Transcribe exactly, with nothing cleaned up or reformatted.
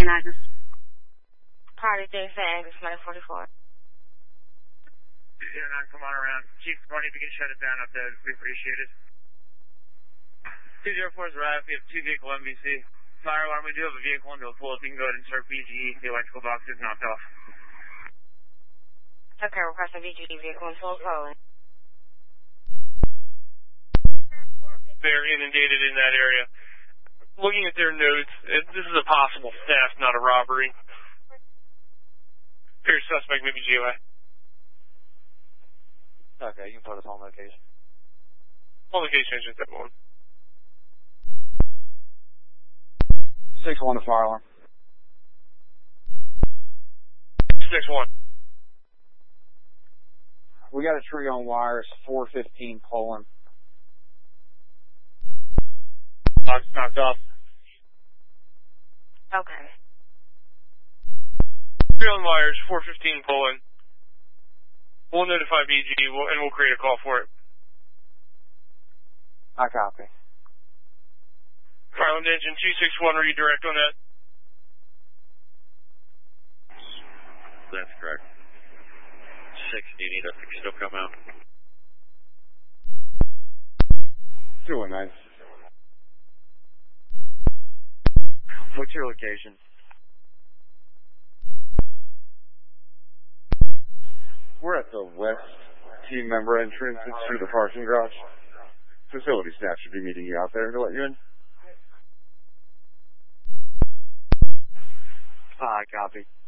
And Agnes. Party day for Agnes, nine forty-four. zero nine, come on around. Chief, Barney, if you can shut it down up there, we appreciate it. two zero four is arrived. We have two vehicle M V C. Fire alarm, we do have a vehicle into a pool. If you can go ahead and start B G E, the electrical box is knocked off. Okay, request a V G E vehicle in full rolling. They're inundated in that area. Looking at their notes, it, this is a possible theft, not a robbery. Fear suspect, maybe G O A. Okay, you can put us on location. On location is just that one. six one to fire alarm. six one. We got a tree on wires, four fifteen Poland. Box knocked off. Okay. Tree on wires, four fifteen Poland. We'll notify B G we'll, and we'll create a call for it. I copy. Island engine two six one, are you direct on that? That's correct. six, do you need us to still come out? two one nine. What's your location? We're at the west team member entrance. It's through the parking garage. Facility staff should be meeting you out there to let you in. Ah, copy.